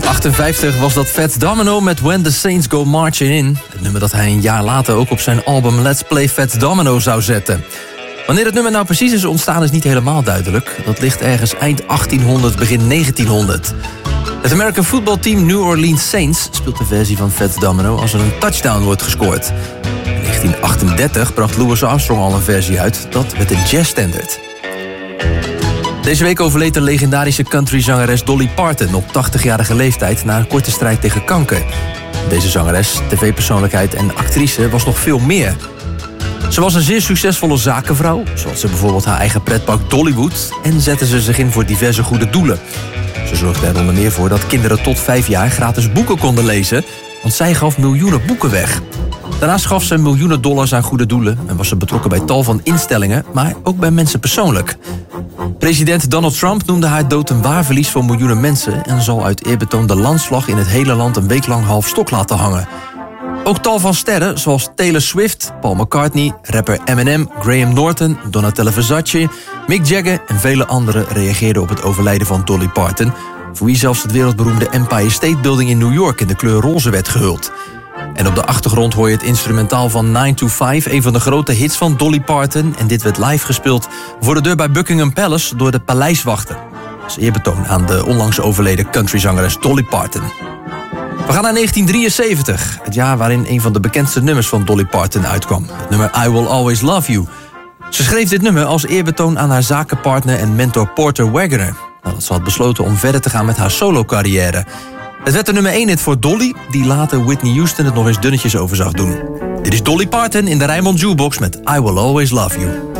1958 was dat Fats Domino met When the Saints Go Marching In. Het nummer dat hij een jaar later ook op zijn album Let's Play Fats Domino zou zetten. Wanneer het nummer nou precies is ontstaan is niet helemaal duidelijk. Dat ligt ergens eind 1800, begin 1900. Het American Football Team New Orleans Saints speelt de versie van Fats Domino als er een touchdown wordt gescoord. In 1938 bracht Louis Armstrong al een versie uit. Dat werd een jazzstandard. Deze week overleed de legendarische countryzangeres Dolly Parton op 80-jarige leeftijd na een korte strijd tegen kanker. Deze zangeres, tv-persoonlijkheid en actrice was nog veel meer. Ze was een zeer succesvolle zakenvrouw, zoals ze bijvoorbeeld haar eigen pretpark Dollywood, en zette ze zich in voor diverse goede doelen. Ze zorgde er onder meer voor dat kinderen tot 5 jaar gratis boeken konden lezen, want zij gaf miljoenen boeken weg. Daarnaast gaf ze miljoenen dollars aan goede doelen en was ze betrokken bij tal van instellingen, maar ook bij mensen persoonlijk. President Donald Trump noemde haar dood een waar verlies voor miljoenen mensen en zal uit eerbetoon de landsvlag in het hele land een week lang half stok laten hangen. Ook tal van sterren zoals Taylor Swift, Paul McCartney, rapper Eminem, Graham Norton, Donatella Versace, Mick Jagger en vele anderen reageerden op het overlijden van Dolly Parton, voor wie zelfs het wereldberoemde Empire State Building in New York in de kleur roze werd gehuld. En op de achtergrond hoor je het instrumentaal van 9 to 5, een van de grote hits van Dolly Parton. En dit werd live gespeeld voor de deur bij Buckingham Palace door de paleiswachten. Als eerbetoon aan de onlangs overleden countryzangeres Dolly Parton. We gaan naar 1973, het jaar waarin een van de bekendste nummers van Dolly Parton uitkwam. Het nummer I Will Always Love You. Ze schreef dit nummer als eerbetoon aan haar zakenpartner en mentor Porter Wagoner. Dat ze had besloten om verder te gaan met haar solo-carrière. Het werd de nummer 1 hit voor Dolly, die later Whitney Houston het nog eens dunnetjes over zag doen. Dit is Dolly Parton in de Rijnmond Jukebox met I Will Always Love You.